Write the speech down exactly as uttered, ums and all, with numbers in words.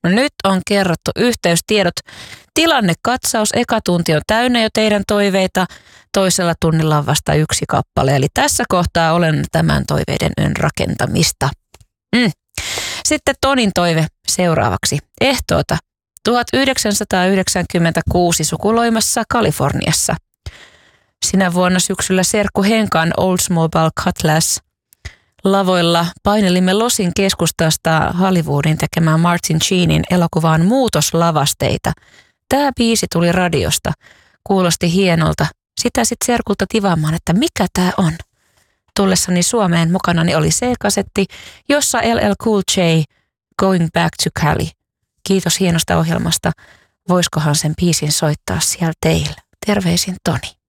No nyt on kerrottu yhteystiedot. Tilannekatsaus, eka tunti on täynnä jo teidän toiveita. Toisella tunnilla on vasta yksi kappale. Eli tässä kohtaa olen tämän toiveiden yön rakentamista. Mm. Sitten Tonin toive seuraavaksi. Ehtoota. tuhatyhdeksänsataayhdeksänkymmentäkuusi sukuloimassa Kaliforniassa. Sinä vuonna syksyllä serkku Henkan Oldsmobile Cutlass lavoilla painelimme Losin keskustasta Hollywoodin tekemään Martin Sheenin elokuvaan Muutoslavasteita. Tämä biisi tuli radiosta. Kuulosti hienolta. Sitä sitten serkulta tivaamaan, että mikä tämä on. Tullessani Suomeen mukanani oli C-kasetti, jossa L L Cool J Going Back to Cali. Kiitos hienosta ohjelmasta. Voiskohan sen biisin soittaa siellä teillä? Terveisin Toni.